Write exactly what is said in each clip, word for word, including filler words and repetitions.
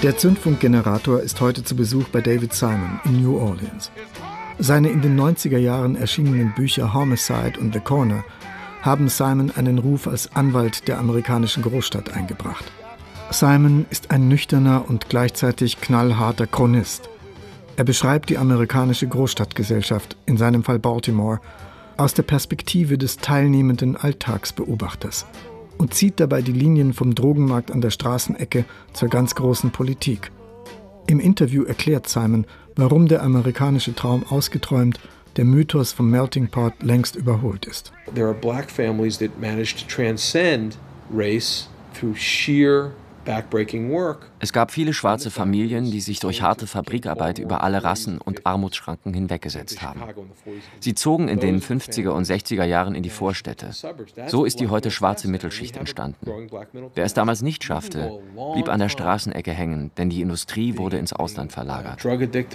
Der Zündfunkgenerator ist heute zu Besuch bei David Simon in New Orleans. Seine in den neunziger Jahren erschienenen Bücher Homicide und The Corner haben Simon einen Ruf als Anwalt der amerikanischen Großstadt eingebracht. Simon ist ein nüchterner und gleichzeitig knallharter Chronist. Er beschreibt die amerikanische Großstadtgesellschaft, in seinem Fall Baltimore, aus der Perspektive des teilnehmenden Alltagsbeobachters und zieht dabei die Linien vom Drogenmarkt an der Straßenecke zur ganz großen Politik. Im Interview erklärt Simon, warum der amerikanische Traum ausgeträumt, der Mythos vom Melting Pot längst überholt ist. There are black families that manage to transcend race through sheer backbreaking work. Es gab viele schwarze Familien, die sich durch harte Fabrikarbeit über alle Rassen und Armutsschranken hinweggesetzt haben. Sie zogen in den fünfziger und sechziger Jahren in die Vorstädte. So ist die heute schwarze Mittelschicht entstanden. Wer es damals nicht schaffte, blieb an der Straßenecke hängen, denn die Industrie wurde ins Ausland verlagert.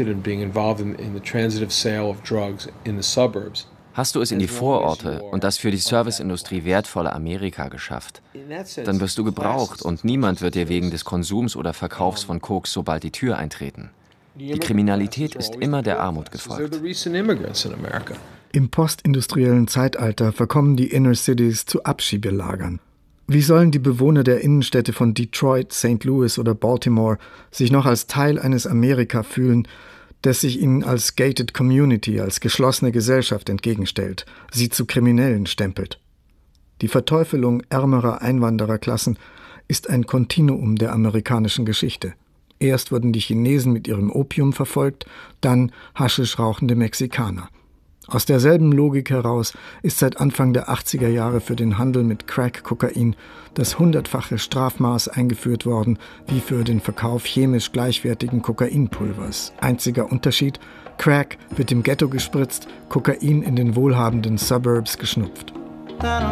Hast du es in die Vororte und das für die Serviceindustrie wertvolle Amerika geschafft, dann wirst du gebraucht und niemand wird dir wegen des Konsums oder Verkaufs von Koks so bald die Tür eintreten. Die Kriminalität ist immer der Armut gefolgt. Im postindustriellen Zeitalter verkommen die Inner Cities zu Abschiebelagern. Wie sollen die Bewohner der Innenstädte von Detroit, Saint Louis oder Baltimore sich noch als Teil eines Amerika fühlen, das sich ihnen als gated community, als geschlossene Gesellschaft entgegenstellt, sie zu Kriminellen stempelt? Die Verteufelung ärmerer Einwandererklassen ist ein Kontinuum der amerikanischen Geschichte. Erst wurden die Chinesen mit ihrem Opium verfolgt, dann Haschisch rauchende Mexikaner. Aus derselben Logik heraus ist seit Anfang der achtziger Jahre für den Handel mit Crack-Kokain das hundertfache Strafmaß eingeführt worden, wie für den Verkauf chemisch gleichwertigen Kokainpulvers. Einziger Unterschied: Crack wird im Ghetto gespritzt, Kokain in den wohlhabenden Suburbs geschnupft.